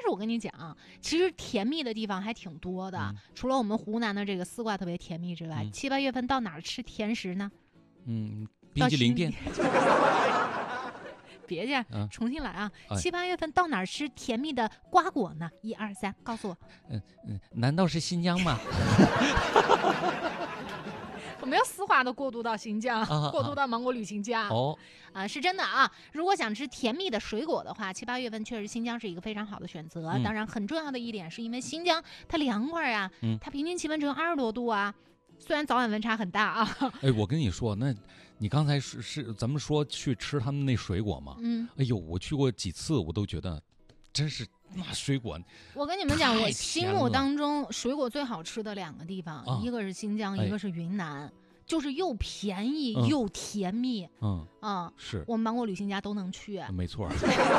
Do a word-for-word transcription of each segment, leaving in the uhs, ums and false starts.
是我跟你讲，其实甜蜜的地方还挺多的，嗯、除了我们湖南的这个丝瓜特别甜蜜之外，嗯、七八月份到哪儿吃甜食呢？ 嗯，冰激凌店。 别介，嗯、重新来啊！哎、七八月份到哪儿吃甜蜜的瓜果呢？一二三，告诉我。 嗯嗯，难道是新疆吗？ 我没有丝滑的过渡到新疆，啊、过渡到芒果旅行家。 哦， 啊、呃，是真的啊！如果想吃甜蜜的水果的话，七八月份确实新疆是一个非常好的选择。嗯、当然，很重要的一点是因为新疆它凉快啊，嗯、它平均气温只有二十多度啊。虽然早晚温差很大啊。 哎，我跟你说，那你刚才是是咱们说去吃他们那水果嘛？嗯。哎呦，我去过几次，我都觉得真是那水果。 我跟你们讲，我心目当中水果最好吃的两个地方，啊、一个是新疆，一个是云南。哎，就是又便宜、嗯、又甜蜜。嗯啊， 是我们芒果旅行家都能去。 没错。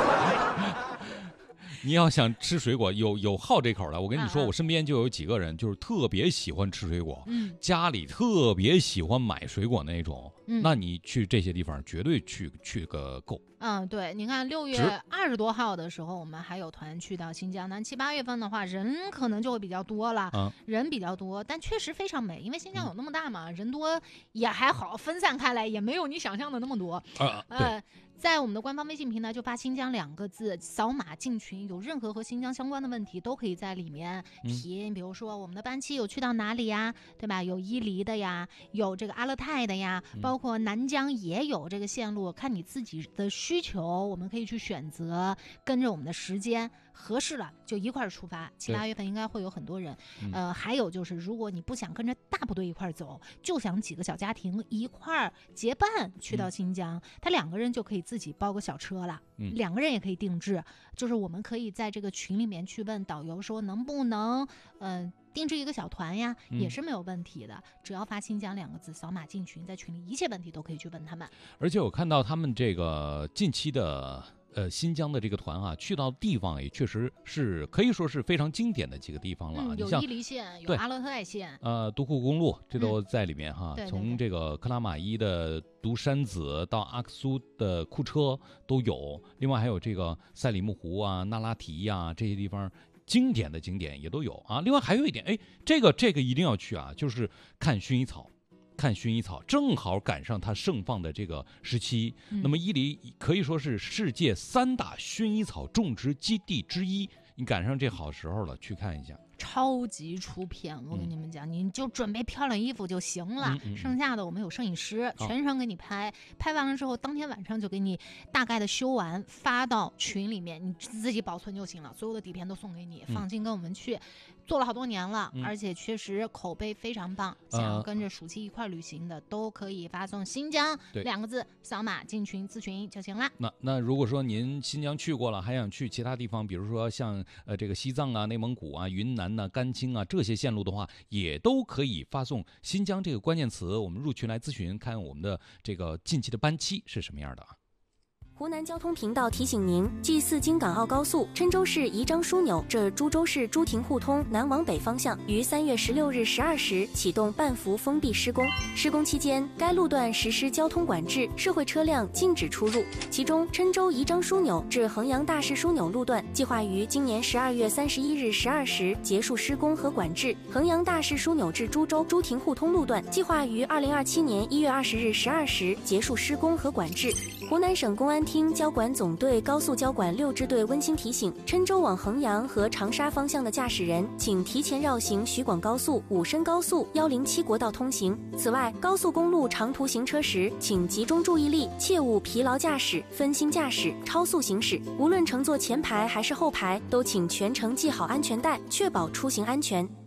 你要想吃水果，有有好这口的，我跟你说，啊、我身边就有几个人，就是特别喜欢吃水果，嗯，家里特别喜欢买水果那种。嗯，那你去这些地方绝对去去个够。 嗯，对，你看六月二十多号的时候，我们还有团去到新疆。那七八月份的话，人可能就会比较多了，啊、人比较多，但确实非常美，因为新疆有那么大嘛，嗯、人多也还好，分散开来也没有你想象的那么多。 啊， 呃，在我们的官方微信平台就发新疆两个字，扫码进群，有任何和新疆相关的问题都可以在里面提。嗯、比如说我们的班期有去到哪里呀，对吧？有伊犁的呀，有这个阿勒泰的呀，嗯、包括南疆也有这个线路，看你自己的需求，我们可以去选择，跟着我们的时间合适了就一块儿出发。七八月份应该会有很多人。呃，还有就是，如果你不想跟着大部队一块儿走，就想几个小家庭一块儿结伴去到新疆，嗯、他两个人就可以自己包个小车了。嗯、两个人也可以定制，就是我们可以在这个群里面去问导游说能不能，嗯、呃。定制一个小团呀，也是没有问题的。嗯、只要发新疆两个字，扫码进群，在群里一切问题都可以去问他们。 而且我看到他们这个近期的呃新疆的这个团啊，去到地方也确实是可以说是非常经典的几个地方了。 嗯、有伊犁县，有阿勒泰县， 呃，独库公路这都在里面哈。嗯、从这个克拉玛依的独山子到阿克苏的库车都有，另外还有这个赛里木湖啊、那拉提呀、啊、这些地方。经典的景点也都有啊，另外还有一点，哎，这个这个一定要去啊，就是看薰衣草，看薰衣草，正好赶上它盛放的这个时期。嗯、那么伊犁可以说是世界三大薰衣草种植基地之一，你赶上这好时候了，去看一下。 超级出片，我跟你们讲，嗯、你就准备漂亮衣服就行了，嗯嗯、剩下的我们有摄影师，嗯、全程给你拍，拍完了之后，当天晚上就给你大概的修完，发到群里面，你自己保存就行了，所有的底片都送给你，放心跟我们去。做了好多年了，嗯、而且确实口碑非常棒。想要跟着暑期一块旅行的，呃、都可以发送新疆两个字，扫码进群咨询就行了。 那那如果说您新疆去过了，还想去其他地方，比如说像呃这个西藏啊、内蒙古啊、云南呐、啊、甘青啊这些线路的话，也都可以发送新疆这个关键词，我们入群来咨询，看我们的这个近期的班期是什么样的啊。 湖南交通频道提醒您：G 四京港澳高速郴州市宜章枢纽至株洲市朱亭互通南往北方向于三月十六日十二时启动半幅封闭施工。施工期间，该路段实施交通管制，社会车辆禁止出入。其中，郴州宜章枢纽至衡阳大市枢纽路段计划于今年十二月三十一日十二时结束施工和管制；衡阳大市枢纽至株洲朱亭互通路段计划于二零二七年一月二十日十二时结束施工和管制。湖南省公安厅交管总队高速交管六支队温馨提醒：郴州往衡阳和长沙方向的驾驶人，请提前绕行徐广高速、武深高速、一零七国道通行。此外，高速公路长途行车时，请集中注意力，切勿疲劳驾驶、分心驾驶、超速行驶。无论乘坐前排还是后排，都请全程系好安全带，确保出行安全。